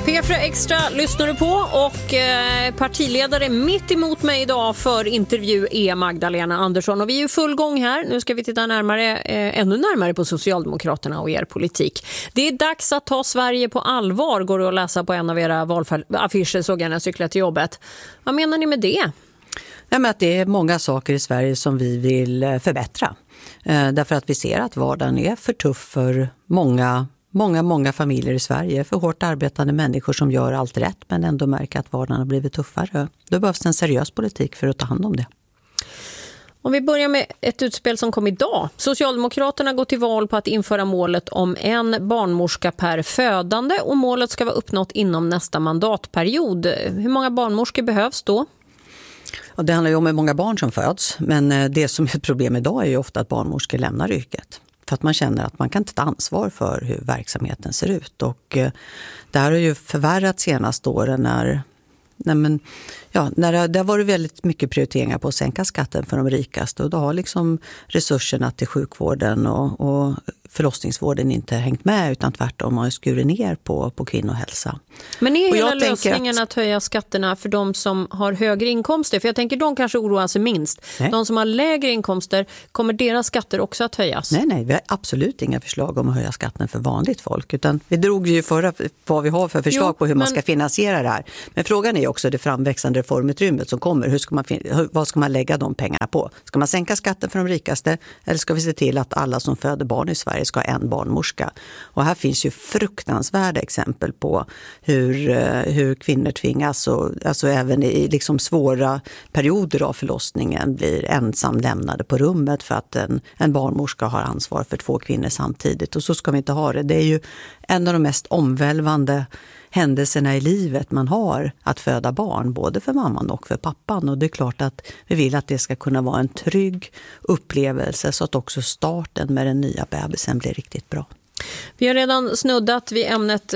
P4 Extra lyssnar du på och partiledare mitt emot mig idag för intervju är Magdalena Andersson. Och vi är i full gång här. Nu ska vi titta ännu närmare på Socialdemokraterna och er politik. Det är dags att ta Sverige på allvar, går det att läsa på en av era valaffischer, såg jag när jag cyklade till jobbet. Vad menar ni med det? Nej, men att det är många saker i Sverige som vi vill förbättra. Därför att vi ser att vardagen är för tuff för många familjer i Sverige, för hårt arbetande människor som gör allt rätt men ändå märker att vardagen har blivit tuffare. Då behövs en seriös politik för att ta hand om det. Om vi börjar med ett utspel som kom idag. Socialdemokraterna går till val på att införa målet om en barnmorska per födande och målet ska vara uppnått inom nästa mandatperiod. Hur många barnmorskor behövs då? Och det handlar ju om hur många barn som föds, men det som är ett problem idag är ju ofta att barnmorskor lämnar yrket. För att man känner att man kan inte ta ansvar för hur verksamheten ser ut. Och det här har ju förvärrat senaste åren när det har varit väldigt mycket prioriteringar på att sänka skatten för de rikaste. Och då har liksom resurserna till sjukvården och förlossningsvården inte hängt med, utan tvärtom har skurit ner på kvinnohälsa. Men är hela lösningen att höja skatterna för de som har högre inkomster? För jag tänker de kanske oroar sig minst. Nej. De som har lägre inkomster, kommer deras skatter också att höjas? Nej, vi har absolut inga förslag om att höja skatten för vanligt folk. Utan vi drog ju förra vad vi har för förslag på hur man ska finansiera det här. Men frågan är också det framväxande reformutrymmet som kommer. Vad ska man lägga de pengarna på? Ska man sänka skatten för de rikaste eller ska vi se till att alla som föder barn i Sverige ska ha en barnmorska? Och här finns ju fruktansvärda exempel på hur kvinnor tvingas och alltså även i liksom svåra perioder av förlossningen blir ensam lämnade på rummet för att en barnmorska har ansvar för 2 kvinnor samtidigt. Och så ska vi inte ha det. Det är ju en av de mest omvälvande händelserna i livet man har att föda barn, både för mamman och för pappan. Och det är klart att vi vill att det ska kunna vara en trygg upplevelse så att också starten med den nya bebisen blir riktigt bra. Vi har redan snuddat vid ämnet.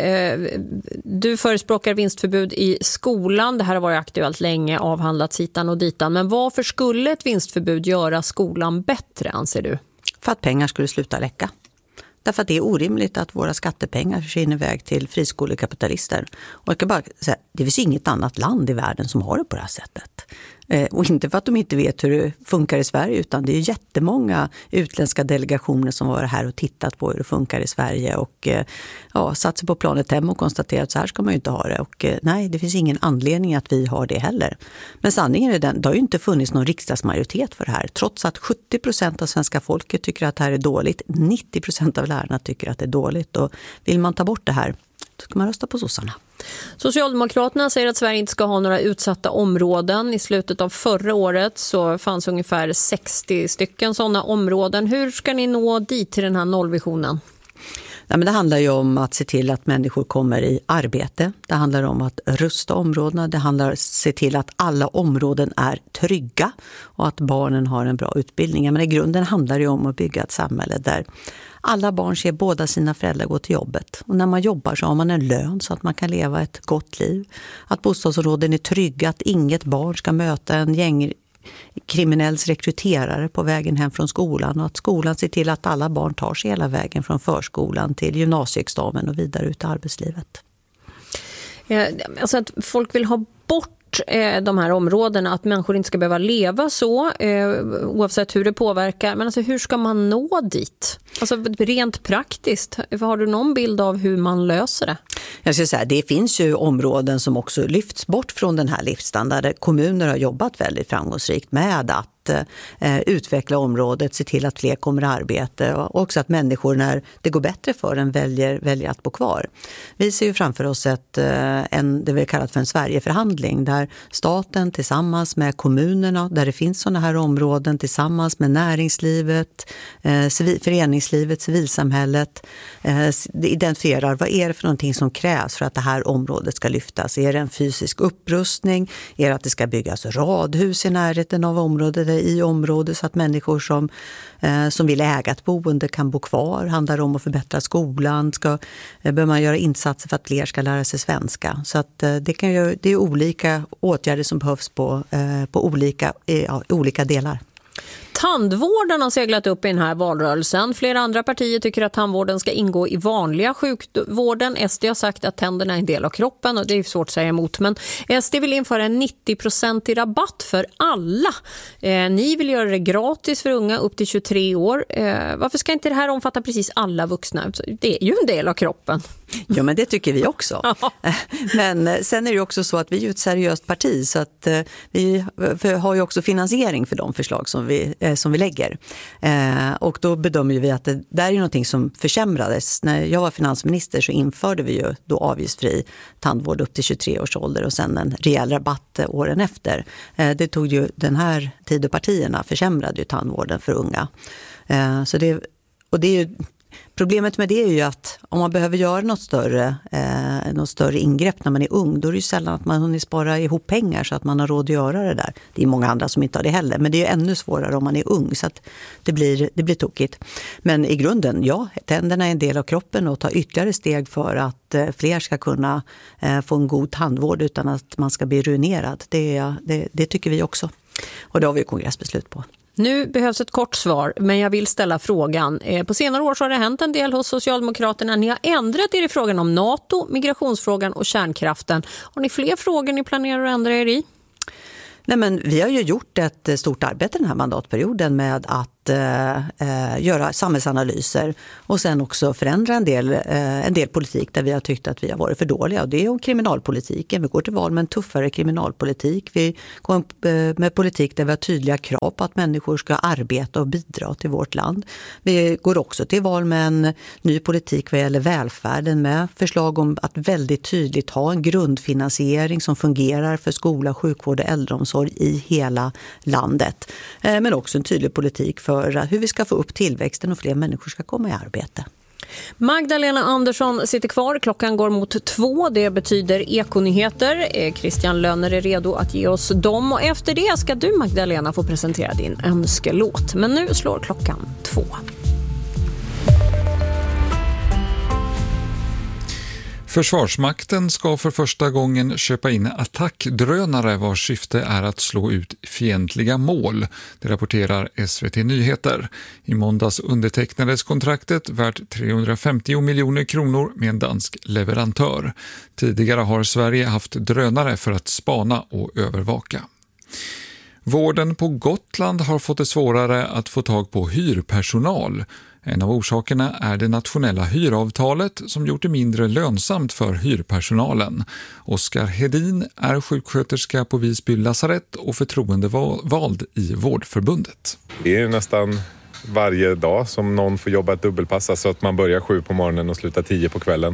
Du förespråkar vinstförbud i skolan. Det här har varit aktuellt länge, avhandlats hitan och ditan. Men varför skulle ett vinstförbud göra skolan bättre, anser du? För att pengar skulle sluta läcka. Därför att det är orimligt att våra skattepengar försvinner iväg till friskolekapitalister. Och jag kan bara säga, det finns inget annat land i världen som har det på det här sättet. Och inte för att de inte vet hur det funkar i Sverige, utan det är jättemånga utländska delegationer som var här och tittat på hur det funkar i Sverige och satt sig på planet hem och konstaterat att så här ska man ju inte ha det. Och nej, det finns ingen anledning att vi har det heller. Men sanningen är den, det har ju inte funnits någon riksdagsmajoritet för det här. Trots att 70% av svenska folket tycker att det här är dåligt, 90% av lärarna tycker att det är dåligt. Och vill man ta bort det här, då ska man rösta på sossarna. Socialdemokraterna säger att Sverige inte ska ha några utsatta områden. I slutet av förra året så fanns ungefär 60 stycken sådana områden. Hur ska ni nå dit till den här nollvisionen? Nej, men det handlar ju om att se till att människor kommer i arbete. Det handlar om att rusta områdena. Det handlar om att se till att alla områden är trygga och att barnen har en bra utbildning. Men i grunden handlar det om att bygga ett samhälle där alla barn ser båda sina föräldrar gå till jobbet. Och när man jobbar så har man en lön så att man kan leva ett gott liv. Att bostadsområden är trygga, att inget barn ska möta en gängkriminells rekryterare på vägen hem från skolan. Och att skolan ser till att alla barn tar sig hela vägen från förskolan till gymnasieexamen och vidare ut i arbetslivet. Alltså att folk vill ha bort de här områdena, att människor inte ska behöva leva så oavsett hur det påverkar. Men alltså hur ska man nå dit? Alltså rent praktiskt, har du någon bild av hur man löser det? Jag ska säga, det finns ju områden som också lyfts bort från den här livsstandarden. Kommuner har jobbat väldigt framgångsrikt med att utveckla området, se till att fler kommer i arbete och också att människor när det går bättre för en väljer att bo kvar. Vi ser ju framför oss det vi kallat för en Sverigeförhandling där staten tillsammans med kommunerna, där det finns sådana här områden, tillsammans med näringslivet, föreningslivet, civilsamhället identifierar vad är det för någonting som krävs för att det här området ska lyftas. Är det en fysisk upprustning? Är det att det ska byggas radhus i närheten av området i området så att människor som vill äga ett boende kan bo kvar? Handlar det om att förbättra skolan? Bör man göra insatser för att fler ska lära sig svenska? Så att det är olika åtgärder som behövs på olika delar. Tandvården har seglat upp i den här valrörelsen. Flera andra partier tycker att tandvården ska ingå i vanliga sjukvården. SD har sagt att tänderna är en del av kroppen och det är svårt att säga emot. Men SD vill införa en 90% rabatt för alla. Ni vill göra det gratis för unga upp till 23 år. Varför ska inte det här omfatta precis alla vuxna? Det är ju en del av kroppen. Ja, men det tycker vi också. Men sen är det ju också så att vi är ett seriöst parti så att vi har ju också finansiering för de förslag som vi lägger. Och då bedömer vi att det där är någonting som försämrades. När jag var finansminister så införde vi ju då avgiftsfri tandvård upp till 23 års ålder och sen en rejäl rabatt åren efter. Det tog ju den här Tidöpartierna försämrade ju tandvården för unga. Så det är ju problemet med det är ju att om man behöver göra något större ingrepp när man är ung, då är det ju sällan att man hunnit spara ihop pengar så att man har råd att göra det där. Det är många andra som inte har det heller, men det är ju ännu svårare om man är ung så att det blir tokigt. Men i grunden, ja, tänderna är en del av kroppen och ta ytterligare steg för att fler ska kunna få en god tandvård utan att man ska bli ruinerad. Det tycker vi också. Och det har vi kongressbeslut på. Nu behövs ett kort svar, men jag vill ställa frågan. På senare år så har det hänt en del hos Socialdemokraterna. Ni har ändrat er i frågan om NATO, migrationsfrågan och kärnkraften. Har ni fler frågor ni planerar att ändra er i? Nej, men vi har ju gjort ett stort arbete den här mandatperioden med att göra samhällsanalyser och sen också förändra en del politik där vi har tyckt att vi har varit för dåliga. Och det är om kriminalpolitiken. Vi går till val med en tuffare kriminalpolitik. Vi går med politik där vi har tydliga krav på att människor ska arbeta och bidra till vårt land. Vi går också till val med en ny politik vad gäller välfärden med förslag om att väldigt tydligt ha en grundfinansiering som fungerar för skola, sjukvård och äldreomsorg i hela landet. Men också en tydlig politik för hur vi ska få upp tillväxten och fler människor ska komma i arbete. Magdalena Andersson sitter kvar. Klockan går mot 2. Det betyder ekonyheter. Christian Lönner är redo att ge oss dem. Och efter det ska du, Magdalena, få presentera din önskelåt. Men nu slår klockan 2. Försvarsmakten ska för första gången köpa in attackdrönare vars syfte är att slå ut fientliga mål. Det rapporterar SVT Nyheter. I måndags undertecknades kontraktet värt 350 miljoner kronor med en dansk leverantör. Tidigare har Sverige haft drönare för att spana och övervaka. Vården på Gotland har fått det svårare att få tag på hyrpersonal. En av orsakerna är det nationella hyravtalet som gjort det mindre lönsamt för hyrpersonalen. Oskar Hedin är sjuksköterska på Visby lasarett och förtroendevald i Vårdförbundet. Det är nästan varje dag som någon får jobba ett dubbelpass, alltså att man börjar 7 på morgonen och slutar 10 på kvällen.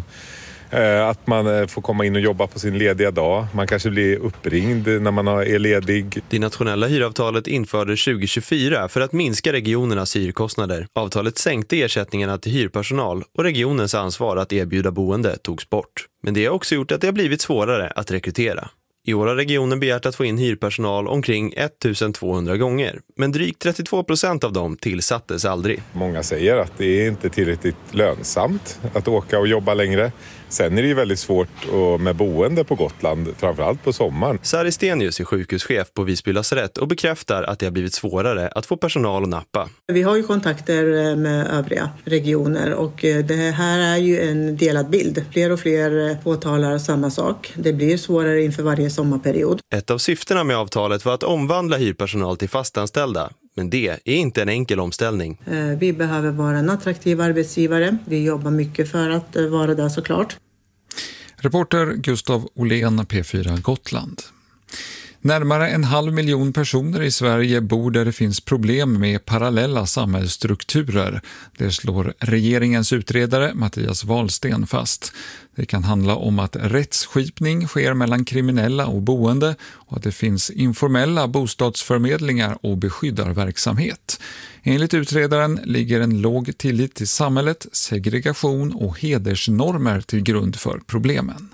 Att man får komma in och jobba på sin lediga dag. Man kanske blir uppringd när man är ledig. Det nationella hyravtalet infördes 2024 för att minska regionernas hyrkostnader. Avtalet sänkte ersättningarna till hyrpersonal och regionens ansvar att erbjuda boende togs bort. Men det har också gjort att det har blivit svårare att rekrytera. I år har regionen begärt att få in hyrpersonal omkring 1200 gånger, men drygt 32% av dem tillsattes aldrig. Många säger att det är inte tillräckligt lönsamt att åka och jobba längre. Sen är det ju väldigt svårt med boende på Gotland, framförallt på sommaren. Sari Stenius är sjukhuschef på Visby lasarett och bekräftar att det har blivit svårare att få personal att nappa. Vi har ju kontakter med övriga regioner och det här är ju en delad bild. Fler och fler påtalar samma sak. Det blir svårare inför varje sommarperiod. Ett av syftena med avtalet var att omvandla hyrpersonal till fastanställda. Men det är inte en enkel omställning. Vi behöver vara en attraktiv arbetsgivare. Vi jobbar mycket för att vara där såklart. Reporter Gustav Olén, P4 Gotland. Närmare 500 000 personer i Sverige bor där det finns problem med parallella samhällsstrukturer. Det slår regeringens utredare Mattias Wahlsten fast. Det kan handla om att rättsskipning sker mellan kriminella och boende och att det finns informella bostadsförmedlingar och beskyddarverksamhet. Enligt utredaren ligger en låg tillit till samhället, segregation och hedersnormer till grund för problemen.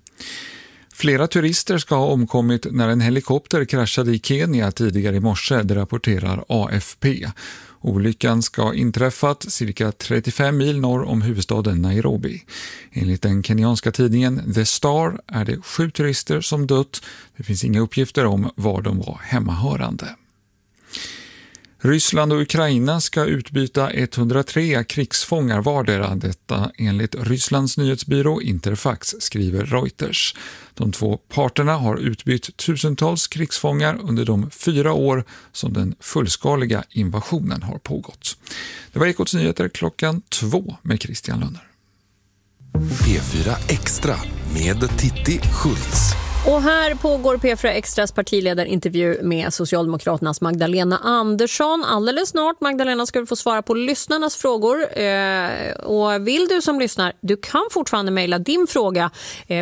Flera turister ska ha omkommit när en helikopter kraschade i Kenya tidigare i morse, det rapporterar AFP. Olyckan ska inträffat cirka 35 mil norr om huvudstaden Nairobi. Enligt den kenyanska tidningen The Star är det 7 turister som dött. Det finns inga uppgifter om var de var hemmahörande. Ryssland och Ukraina ska utbyta 103 krigsfångar vardera, detta enligt Rysslands nyhetsbyrå Interfax, skriver Reuters. De två parterna har utbytt tusentals krigsfångar under de 4 år som den fullskaliga invasionen har pågått. Det var Ekots nyheter 2:00 med Christian Lönner. P4 Extra med Titti Schultz. Och här pågår P4 Extras partiledarintervju med Socialdemokraternas Magdalena Andersson. Alldeles snart, Magdalena, ska du få svara på lyssnarnas frågor. Och vill du som lyssnar, du kan fortfarande mejla din fråga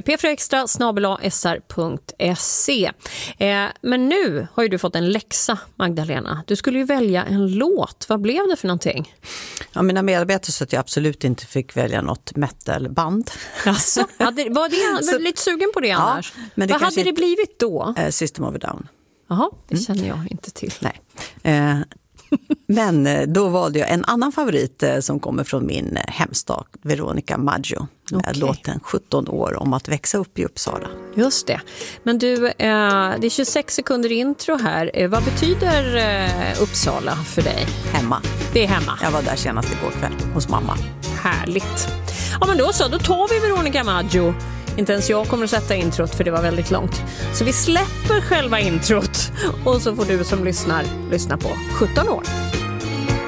p4extra@sr.se. Men nu har ju du fått en läxa, Magdalena. Du skulle ju välja en låt. Vad blev det för någonting? Ja, mina medarbetare sa att jag absolut inte fick välja något metalband. Alltså, var det lite sugen på det annars? Ja, men vad hade det blivit då? System of a Down. Jaha, det känner jag inte till. Nej. Men då valde jag en annan favorit som kommer från min hemstad, Veronica Maggio. Med låten 17 år om att växa upp i Uppsala. Just det. Men du, det är 26 sekunder intro här. Vad betyder Uppsala för dig? Hemma. Det är hemma. Jag var där senast igår kväll hos mamma. Härligt. Ja, men då tar vi Veronica Maggio. Inte ens jag kommer att sätta introt för det var väldigt långt. Så vi släpper själva introt och så får du som lyssnar lyssna på 17 år.